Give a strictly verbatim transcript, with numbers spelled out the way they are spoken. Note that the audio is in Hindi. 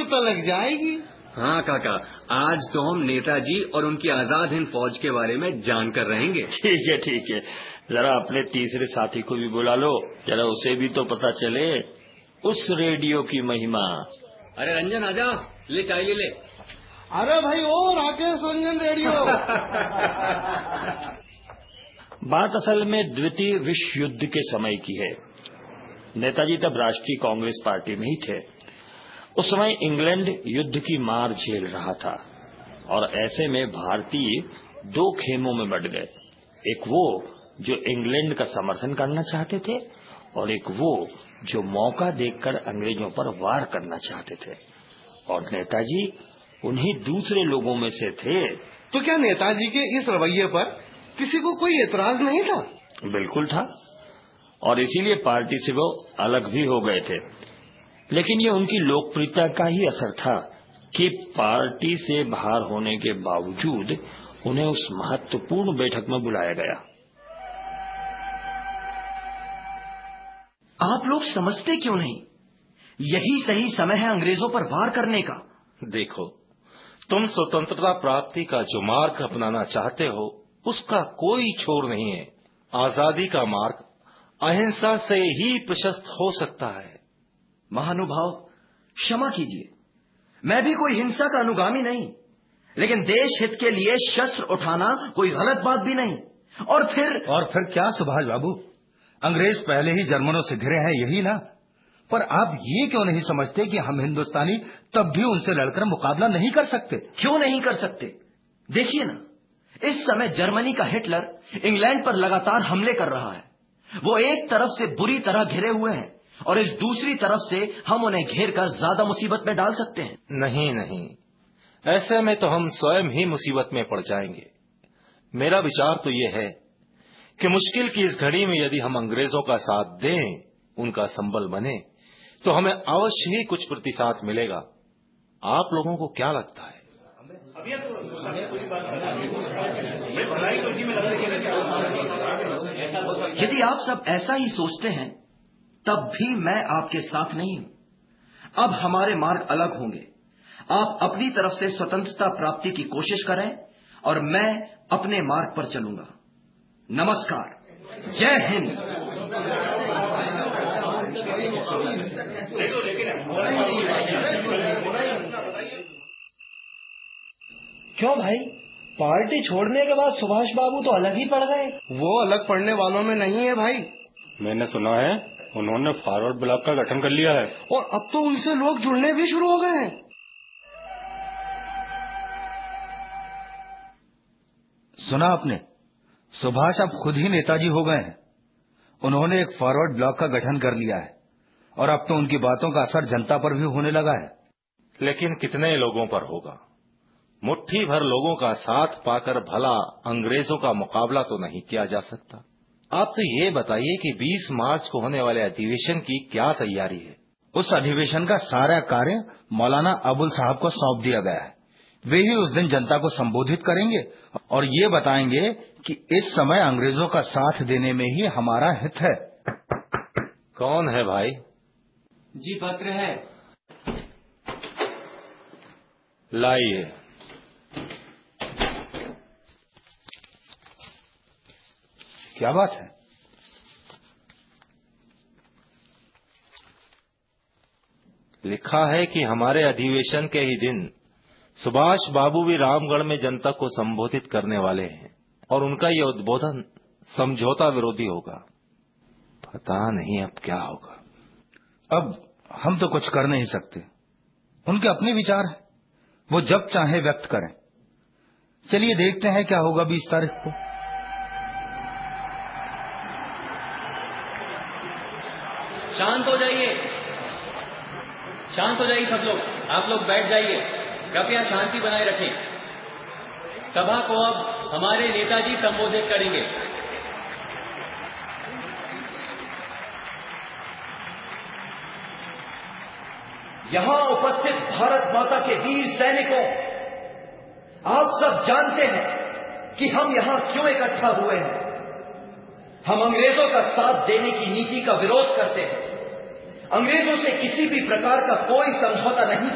तो लग जाएगी। हाँ काका, आज तो हम नेताजी और उनकी आजाद हिंद फौज के बारे में जानकर रहेंगे। ठीक है ठीक है, जरा अपने तीसरे साथी को भी बुला लो, जरा उसे भी तो पता चले उस रेडियो की महिमा। अरे रंजन आजा, ले चाय ले ले। अरे भाई ओ राकेश रंजन रेडियो। बात असल में द्वितीय विश्व युद्ध के समय की है। नेताजी तब राष्ट्रीय कांग्रेस पार्टी में ही थे। उस समय इंग्लैंड युद्ध की मार झेल रहा था और ऐसे में भारतीय दो खेमों में बंट गए। एक वो जो इंग्लैंड का समर्थन करना चाहते थे और एक वो जो मौका देखकर अंग्रेजों पर वार करना चाहते थे, और नेताजी उन्हीं दूसरे लोगों में से थे। तो क्या नेताजी के इस रवैये पर किसी को कोई एतराज नहीं था? बिल्कुल था, और इसीलिए पार्टी से वो अलग भी हो गए थे। लेकिन ये उनकी लोकप्रियता का ही असर था कि पार्टी से बाहर होने के बावजूद उन्हें उस महत्वपूर्ण बैठक में बुलाया गया। आप लोग समझते क्यों नहीं? यही सही समय है अंग्रेजों पर वार करने का। देखो, तुम स्वतंत्रता प्राप्ति का जो मार्ग अपनाना चाहते हो उसका कोई छोर नहीं है। आजादी का मार्ग अहिंसा से ही प्रशस्त हो सकता है। महानुभाव, क्षमा कीजिए, मैं भी कोई हिंसा का अनुगामी नहीं, लेकिन देश हित के लिए शस्त्र उठाना कोई गलत बात भी नहीं। और फिर और फिर क्या सुभाष बाबू, अंग्रेज पहले ही जर्मनों से घिरे हैं, यही ना? पर आप ये क्यों नहीं समझते कि हम हिंदुस्तानी तब भी उनसे लड़कर मुकाबला नहीं कर सकते? क्यों नहीं कर सकते? देखिए ना, इस समय जर्मनी का हिटलर इंग्लैंड पर लगातार हमले कर रहा है। वो एक तरफ से बुरी तरह घिरे हुए हैं और इस दूसरी तरफ से हम उन्हें घेर कर ज्यादा मुसीबत में डाल सकते हैं। नहीं नहीं, ऐसे में तो हम स्वयं ही मुसीबत में पड़ जाएंगे। मेरा विचार तो ये है कि मुश्किल की इस घड़ी में यदि हम अंग्रेजों का साथ दें, उनका संबल बने, तो हमें अवश्य ही कुछ प्रतिसाद मिलेगा। आप लोगों को क्या लगता है? यदि आप सब ऐसा ही सोचते हैं, तब भी मैं आपके साथ नहीं हूं। अब हमारे मार्ग अलग होंगे। आप अपनी तरफ से स्वतंत्रता प्राप्ति की कोशिश करें और मैं अपने मार्ग पर चलूंगा। नमस्कार, जय हिंद। क्यों भाई, पार्टी छोड़ने के बाद सुभाष बाबू तो अलग ही पड़ गए। वो अलग पड़ने वालों में नहीं है भाई। मैंने सुना है उन्होंने फॉरवर्ड ब्लॉक का गठन कर लिया है और अब तो उनसे लोग जुड़ने भी शुरू हो गए हैं। सुना आपने, सुभाष अब खुद ही नेताजी हो गए हैं। उन्होंने एक फॉरवर्ड ब्लॉक का गठन कर लिया है और अब तो उनकी बातों का असर जनता पर भी होने लगा है। लेकिन कितने लोगों पर होगा? मुट्ठी भर लोगों का साथ पाकर भला अंग्रेजों का मुकाबला तो नहीं किया जा सकता। आप तो ये बताइए कि बीस मार्च को होने वाले अधिवेशन की क्या तैयारी है? उस अधिवेशन का सारा कार्य मौलाना अबुल साहब को सौंप दिया गया है। वे ही उस दिन जनता को संबोधित करेंगे और ये बताएंगे कि इस समय अंग्रेजों का साथ देने में ही हमारा हित है। कौन है भाई? जी पत्र है। लाइए। क्या बात है? लिखा है कि हमारे अधिवेशन के ही दिन सुभाष बाबू भी रामगढ़ में जनता को संबोधित करने वाले हैं और उनका यह उद्बोधन समझौता विरोधी होगा। पता नहीं अब क्या होगा। अब हम तो कुछ कर नहीं सकते, उनके अपने विचार हैं, वो जब चाहे व्यक्त करें। चलिए देखते हैं क्या होगा बीस तारीख को। शांत हो जाइए, शांत हो जाइए सब लोग। आप लोग बैठ जाइए, कृपया शांति बनाए रखें। सभा को अब हमारे नेताजी संबोधित करेंगे। यहां उपस्थित भारत माता के वीर सैनिकों, आप सब जानते हैं कि हम यहां क्यों इकट्ठा हुए हैं। हम अंग्रेजों का साथ देने की नीति का विरोध करते हैं। अंग्रेजों से किसी भी प्रकार का कोई समझौता नहीं